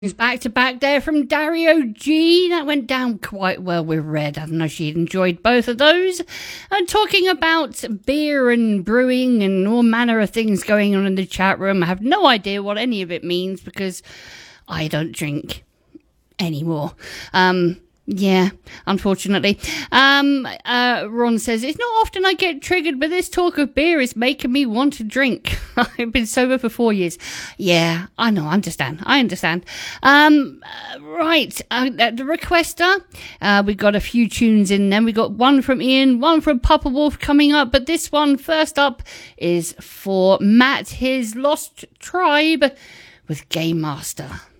It's back to back there from Dario G. That went down quite well with Red. I don't know if she enjoyed both of those. And talking about beer and brewing and all manner of things going on in the chat room. I have no idea what any of it means because I don't drink anymore. Yeah, unfortunately. Ron says, it's not often I get triggered, but this talk of beer is making me want to drink. I've been sober for 4 years. Yeah, I know, I understand. Right, the requester, we got a few tunes in there. We got one from Ian, one from Papa Wolf coming up, but this one first up is for Matt, his Lost Tribe with Game Master.